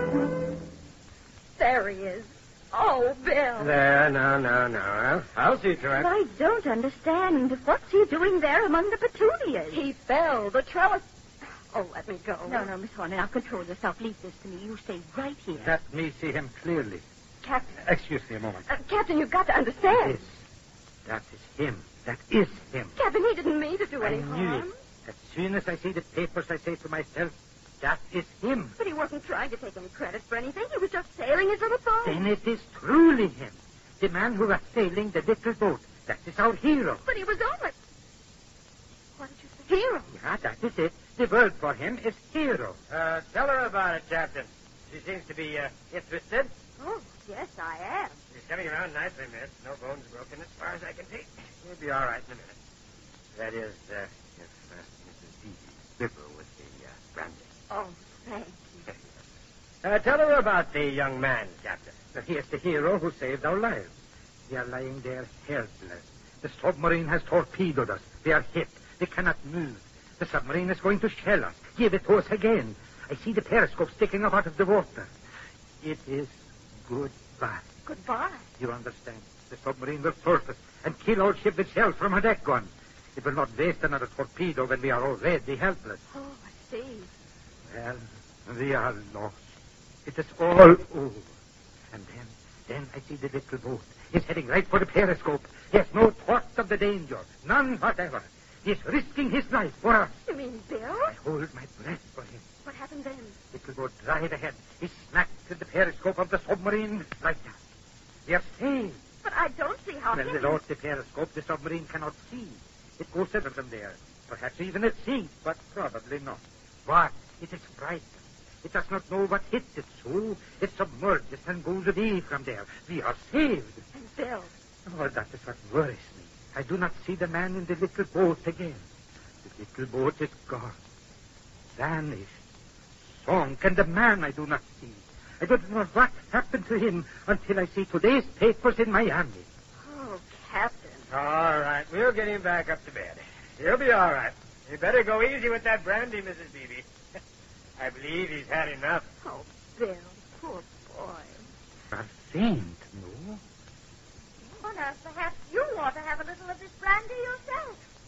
There he is. Oh, Bill. There, no. I'll see to it. But I don't understand. What's he doing there among the petunias? He fell. The trellis... Oh, let me go. No, Miss Horner, now control yourself. Leave this to me. You stay right here. Let me see him clearly. Captain. Excuse me a moment. Captain, you've got to understand. Yes. That is him. That is him. Captain, he didn't mean to do any I harm. knew it. As soon as I see the papers, I say to myself, that is him. But he wasn't trying to take any credit for anything. He was just sailing his little boat. Then it is truly him. The man who was sailing the little boat. That is our hero. But he was on it. What did you say? Hero. Yeah, that is it. The word for him is hero. Tell her about it, Captain. She seems to be interested. Oh, yes, I am. She's coming around nicely, miss. No bones broken as far as I can see. You'll be all right in a minute. That is, if Mrs. Beebe's liver with the brandy. Oh, thank you. Tell her about the young man, Captain. He is the hero who saved our lives. We are lying there helpless. The submarine has torpedoed us. We are hit. We cannot move. The submarine is going to shell us. Give it to us again. I see the periscope sticking up out of the water. It is goodbye. Goodbye. You understand? The submarine will surface and kill our ship with shells from her deck gun. It will not waste another torpedo when we are already helpless. Oh, I see. Well, we are lost. It is all over. And then I see the little boat. He's heading right for the periscope. He has no thought of the danger. None whatever. He's risking his life for us. You mean Bill? I hold my breath for him. What happened then? Little boat right ahead. He smacked at the periscope of the submarine like that. We are saved. But I don't see how Well, without the periscope, the submarine cannot see. It goes ever from there. Perhaps even at sea, but probably not. What? It is frightened. It does not know what hit it, so it submerges and goes away from there. We are saved. And Bill? Oh, that is what worries me. I do not see the man in the little boat again. The little boat is gone. Vanished. Sunk. And the man I do not see. I don't know what happened to him until I see today's papers in Miami. Oh, Captain. All right, we'll get him back up to bed. He'll be all right. You better go easy with that brandy, Mrs. Beebe. I believe he's had enough. Oh, Bill, poor boy. A faint, no? Well, now, perhaps you want to have a little of this brandy yourself.